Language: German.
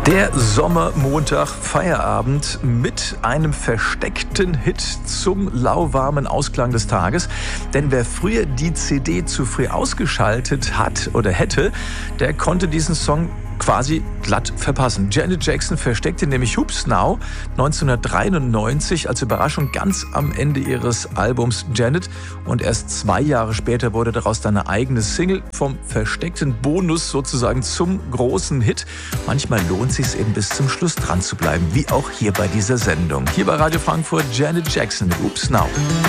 Der Sommermontag Feierabend mit einem versteckten Hit zum lauwarmen Ausklang des Tages. Denn wer früher die CD zu früh ausgeschaltet hat oder hätte, der konnte diesen Song quasi glatt verpassen. Janet Jackson versteckte nämlich Hoops Now 1993 als Überraschung ganz am Ende ihres Albums Janet. Und erst 2 Jahre später wurde daraus dann eine eigene Single, vom versteckten Bonus sozusagen zum großen Hit. Manchmal lohnt es sich eben bis zum Schluss dran zu bleiben, wie auch hier bei dieser Sendung. Hier bei Radio Frankfurt Janet Jackson mit Hoops Now.